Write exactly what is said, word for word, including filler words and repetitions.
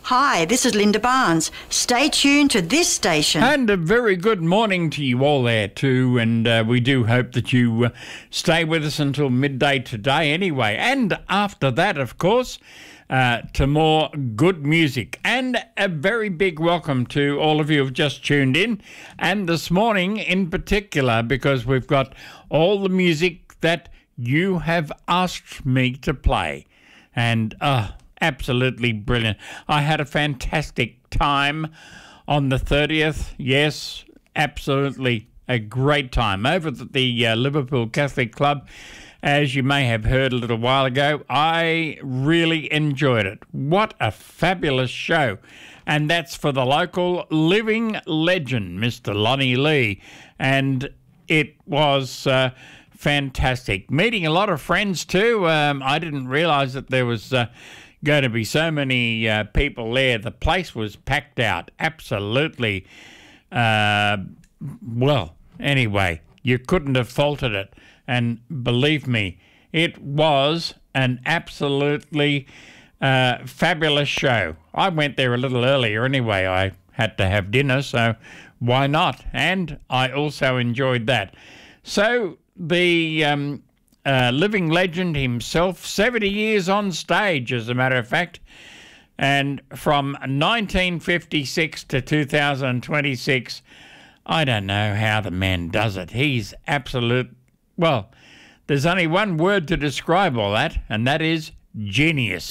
Hi, this is Linda Barnes. Stay tuned to this station. And a very good morning to you all there too, and uh, we do hope that you uh, stay with us until midday today anyway. And after that, of course, uh, to more good music. And a very big welcome to all of you who've just tuned in, and this morning in particular, because we've got all the music that you have asked me to play. And, uh, absolutely brilliant. I had a fantastic time on the thirtieth. Yes, absolutely a great time over at the uh, Liverpool Catholic Club. As you may have heard a little while ago, I really enjoyed it. What a fabulous show. And that's for the local living legend, Mister Lonnie Lee. And it was uh, fantastic. Meeting a lot of friends too. Um, I didn't realise that there was Uh, going to be so many uh, people there. The place was packed out. Absolutely. Uh, well, anyway, you couldn't have faulted it. And believe me, it was an absolutely uh, fabulous show. I went there a little earlier anyway. I had to have dinner, so why not? And I also enjoyed that. So the Um, Uh, living legend himself, seventy years on stage, as a matter of fact. And from nineteen fifty-six to two thousand twenty-six, I don't know how the man does it. He's absolute, well, there's only one word to describe all that, and that is genius.